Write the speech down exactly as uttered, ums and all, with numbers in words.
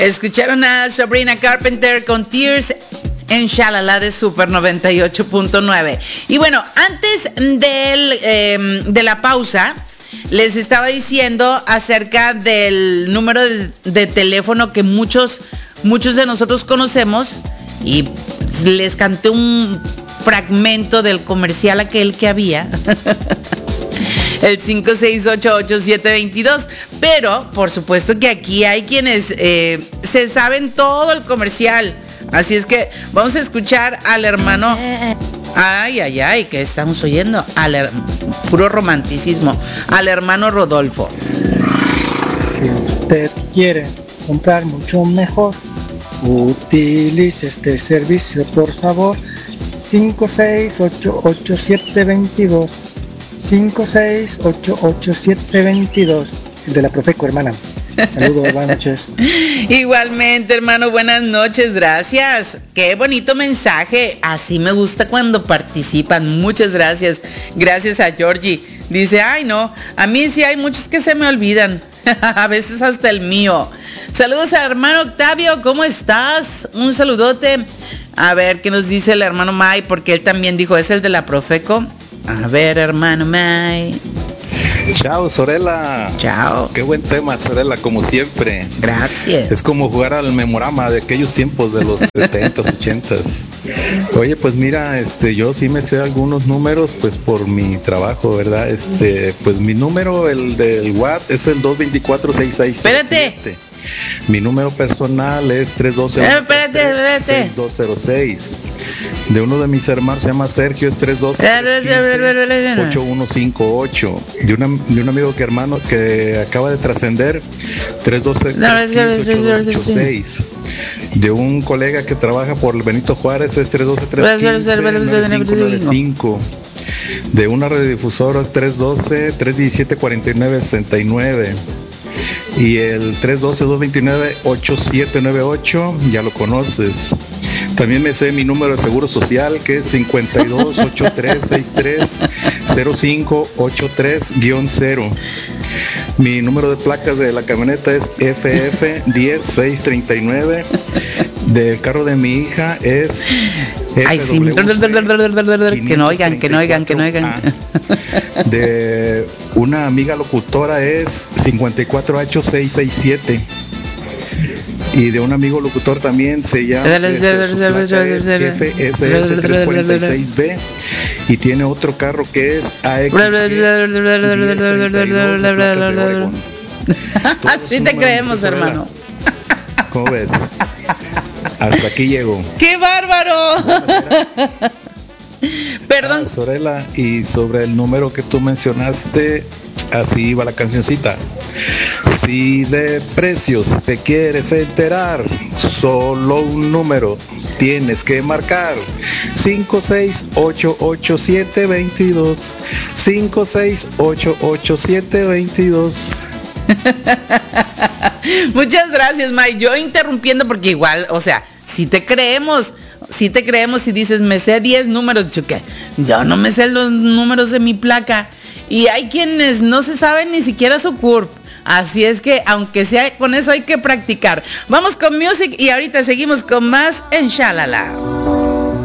Escucharon a Sabrina Carpenter con Tears en Shalala de Super noventa y ocho punto nueve. Y bueno, antes del, eh, de la pausa, les estaba diciendo acerca del número de, de teléfono que muchos, muchos de nosotros conocemos, y les canté un fragmento del comercial aquel que había. El cinco seis ocho ocho siete dos dos. Pero, por supuesto que aquí hay quienes eh, se saben todo el comercial. Así es que vamos a escuchar al hermano. Ay, ay, ay, ¿qué estamos oyendo? Al her... Puro romanticismo. Al hermano Rodolfo. Si usted quiere comprar mucho mejor, utilice este servicio, por favor. cinco seis ocho ocho siete dos dos. cinco seis ocho ocho siete dos dos. El de la Profeco, hermana. Saludos, buenas noches. Igualmente, hermano, buenas noches, gracias. Qué bonito mensaje. Así me gusta cuando participan. Muchas gracias. Gracias a Georgie. Dice, ay no, a mí sí hay muchos que se me olvidan. A veces hasta el mío. Saludos al hermano Octavio, ¿cómo estás? Un saludote. A ver qué nos dice el hermano May, porque él también dijo, es el de la Profeco. A ver, hermano May. Chao, Sorella. Chao. Qué buen tema, Sorella, como siempre. Gracias. Es como jugar al memorama de aquellos tiempos de los setentas, ochentas. Oye, pues mira, este, yo sí me sé algunos números, pues por mi trabajo, ¿verdad? Este, pues mi número, el del Watt, es el dos dos cuatro seis seis. Espérate. Mi número personal es tres uno dos seis dos cero seis. De uno de mis hermanos se llama Sergio, es tres dos ocho uno cinco ocho. De, una, de un amigo que hermano que acaba de trascender, tres uno dos ocho dos ocho seis. De un colega que trabaja por el Benito Juárez es tres uno dos tres uno cinco nueve cinco nueve cinco. De una radiodifusora tres uno dos tres uno siete cuatro nueve seis nueve. Y el tres uno dos dos dos nueve ocho siete nueve ocho, ya lo conoces. También me sé mi número de seguro social, que es cinco dos ocho tres seis tres cero cinco ocho tres cero. Mi número de placas de la camioneta es F F uno cero seis tres nueve. Del carro de mi hija es Ay, sí. Que no oigan, que no oigan, que no oigan. De una amiga locutora es cincuenta y cuatro H seis seis siete. Y de un amigo locutor también se llama F S S tres cuatro seis B. Y tiene otro carro que es A X. Así te creemos, hermano. ¿Cómo ves? Hasta aquí llego. ¡Qué bárbaro! Perdón. Ah, Sorella, y sobre el número que tú mencionaste, así iba la cancioncita. Si de precios te quieres enterar, solo un número tienes que marcar: cinco seis ocho ocho siete dos dos. cinco seis ocho ocho siete dos dos. Muchas gracias, May. Yo interrumpiendo porque igual, o sea, si te creemos, si te creemos y dices, me sé diez números, chuque. Yo no me sé los números de mi placa. Y hay quienes no se saben ni siquiera su C U R P. Así es que, aunque sea con eso, hay que practicar. Vamos con music y ahorita seguimos con más en Shalala.